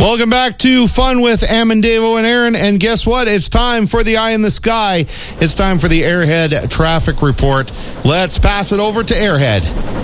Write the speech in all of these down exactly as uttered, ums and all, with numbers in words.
Welcome back to Fun with Amandavo and Aaron. And guess what? It's time for the Eye in the Sky. It's time for the Airhead Traffic Report. Let's pass it over to Airhead.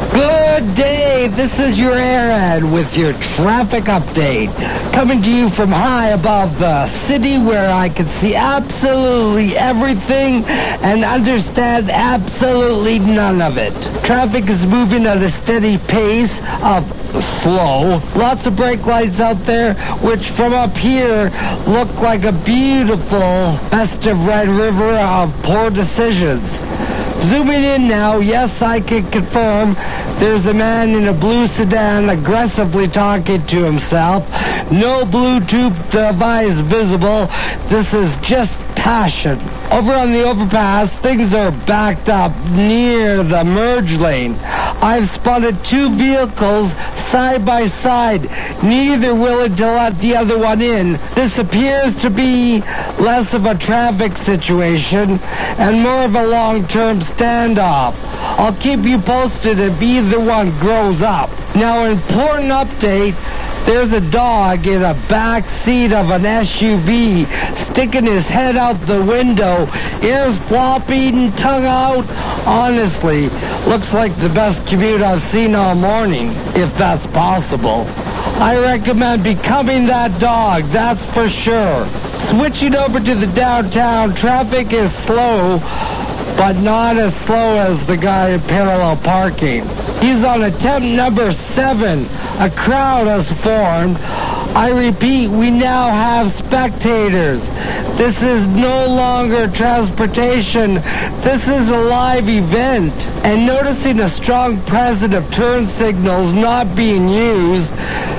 Good day. This is your Airhead with your traffic update. Coming to you from high above the city where I can see absolutely everything and understand absolutely none of it. Traffic is moving at a steady pace of slow. Lots of brake lights out there, which from up here look like a beautiful best of Red River of poor decisions. Zooming in now, yes, I can confirm there's a man in a blue sedan aggressively talking to himself. No Bluetooth device visible. This is just passion. Over on the overpass, things are backed up near the merge lane. I've spotted two vehicles side by side, neither willing to let the other one in. This appears to be less of a traffic situation and more of a long-term standoff. I'll keep you posted if either one grows up. Now, important update. There's a dog in a back seat of an S U V sticking his head out the window, ears flopping, tongue out. Honestly, looks like the best commute I've seen all morning, if that's possible. I recommend becoming that dog, that's for sure. Switching over to the downtown, traffic is slow, but not as slow as the guy in parallel parking. He's on attempt number seven. A crowd has formed. I repeat, we now have spectators. This is no longer transportation. This is a live event. And noticing a strong presence of turn signals not being used,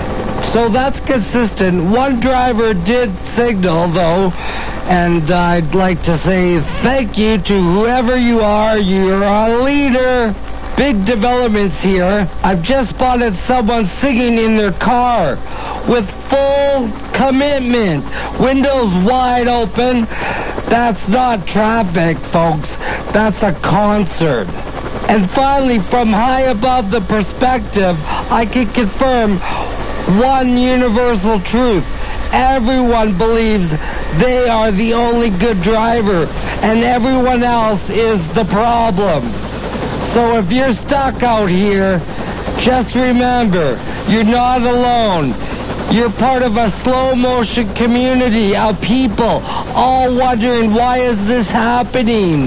so that's consistent. One driver did signal, though, and I'd like to say thank you to whoever you are. You're a leader. Big developments here. I've just spotted someone singing in their car with full commitment. Windows wide open. That's not traffic, folks. That's a concert. And finally, from high above the perspective, I can confirm one universal truth. Everyone believes they are the only good driver, and everyone else is the problem. So if you're stuck out here, just remember, you're not alone. You're part of a slow motion community of people all wondering, why is this happening?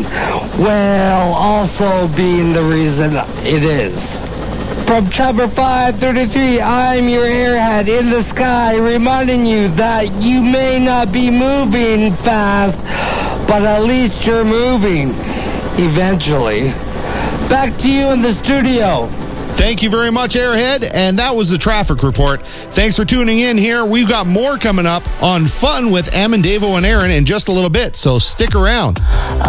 Well, also being the reason it is. From Chopper five thirty-three, I'm your Airhead in the sky, reminding you that you may not be moving fast, but at least you're moving eventually. Back to you in the studio. Thank you very much, Airhead. And that was the traffic report. Thanks for tuning in here. We've got more coming up on Fun with Amandavo and Aaron in just a little bit, so stick around.